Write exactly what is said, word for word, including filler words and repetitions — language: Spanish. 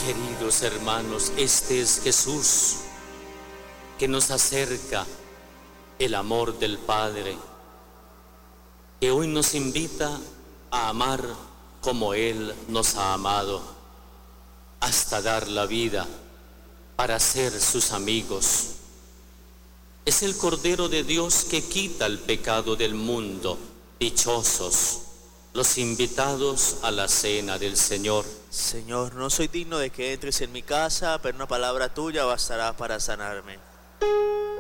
Queridos hermanos, este es Jesús que nos acerca el amor del Padre, que hoy nos invita a amar como Él nos ha amado, hasta dar la vida para ser sus amigos. Es el Cordero de Dios que quita el pecado del mundo. Dichosos los invitados a la cena del Señor. Señor, no soy digno de que entres en mi casa, pero una palabra tuya bastará para sanarme.